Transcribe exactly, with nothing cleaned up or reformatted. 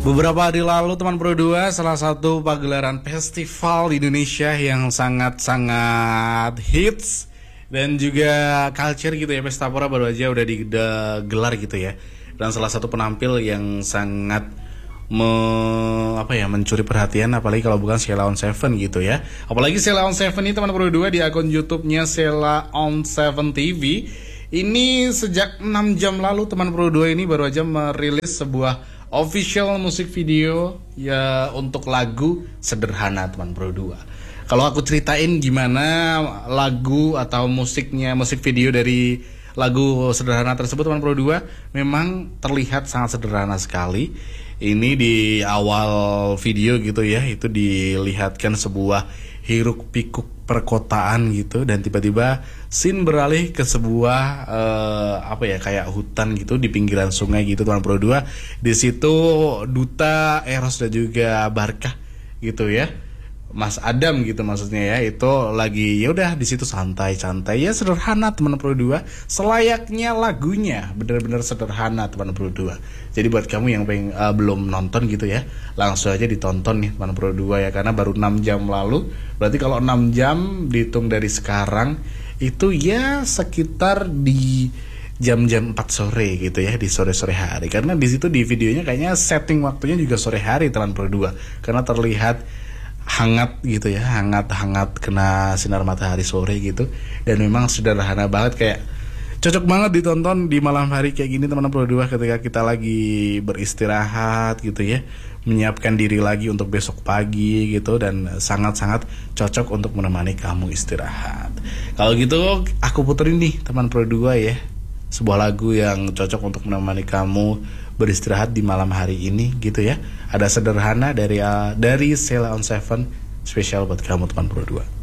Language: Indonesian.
Beberapa hari lalu teman Pro dua, salah satu pagelaran festival di Indonesia yang sangat-sangat hits dan juga culture gitu ya, Pestapora baru aja udah digelar gitu ya. Dan salah satu penampil yang sangat me, apa ya, mencuri perhatian, apalagi kalau bukan Sheila on Seven gitu ya. Apalagi Sheila on Seven ini teman Pro dua di akun YouTube-nya Sheila on Seven T V. Ini sejak enam jam lalu teman Pro dua ini baru aja merilis sebuah official musik video ya untuk lagu Sederhana teman Pro dua. Kalau aku ceritain gimana lagu atau musiknya, musik video dari lagu Sederhana tersebut teman Pro dua, memang terlihat sangat sederhana sekali. Ini di awal video gitu ya, itu dilihatkan sebuah hiruk pikuk perkotaan gitu, dan tiba-tiba scene beralih ke sebuah uh, apa ya, kayak hutan gitu di pinggiran sungai gitu teman Pro dua. Di situ Duta, Eros dan juga Barkah gitu ya, Mas Adam gitu maksudnya ya, itu lagi ya udah di situ santai-santai ya, sederhana teman Pro dua, selayaknya lagunya, bener-bener sederhana teman Pro dua. Jadi buat kamu yang pengen uh, belum nonton gitu ya, langsung aja ditonton nih teman Pro dua ya, karena baru enam jam lalu. Berarti kalau enam jam dihitung dari sekarang itu ya sekitar di jam-jam empat sore gitu ya, di sore-sore hari. Karena di situ di videonya kayaknya setting waktunya juga sore hari teman Pro dua, karena terlihat hangat gitu ya, hangat-hangat kena sinar matahari sore gitu. Dan memang sederhana banget, kayak cocok banget ditonton di malam hari kayak gini teman Pro dua, ketika kita lagi beristirahat gitu ya, menyiapkan diri lagi untuk besok pagi gitu, dan sangat-sangat cocok untuk menemani kamu istirahat. Kalau gitu aku puterin nih teman Pro dua ya, sebuah lagu yang cocok untuk menemani kamu beristirahat di malam hari ini gitu ya. Ada Sederhana dari uh, dari Sheila on Seven, spesial buat kamu teman Pro dua.